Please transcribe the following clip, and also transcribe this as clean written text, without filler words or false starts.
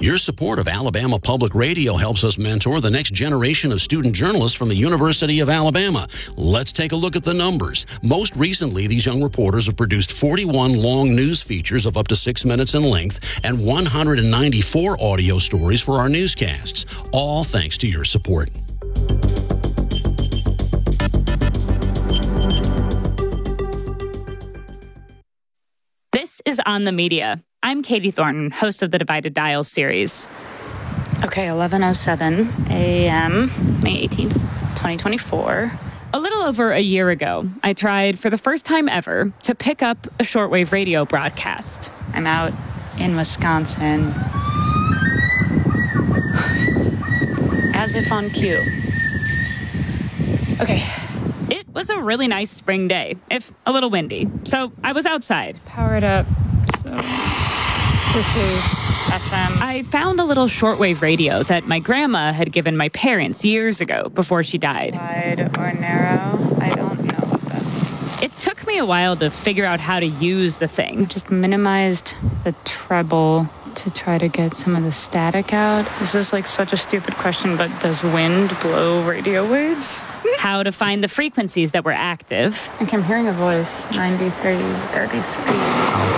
Your support of Alabama Public Radio helps us mentor the next generation of student journalists from the University of Alabama. Let's take a look at the numbers. Most recently, these young reporters have produced 41 long news features of up to 6 minutes in length and 194 audio stories for our newscasts, all thanks to your support. This is On the Media. I'm Katie Thornton, host of the Divided Dials series. Okay, 11:07 a.m., May 18th, 2024. A little over a year ago, I tried for the first time ever to pick up a shortwave radio broadcast. I'm out in Wisconsin, as if on cue. Okay. It was a really nice spring day, if a little windy, so I was outside. Powered up, so this is FM. I found a little shortwave radio that my grandma had given my parents years ago before she died. Wide or narrow? I don't know what that means. It took me a while to figure out how to use the thing. Just minimized the treble to try to get some of the static out. This is like such a stupid question, but does wind blow radio waves? How to find the frequencies that were active. Okay, I'm hearing a voice, 93, 33.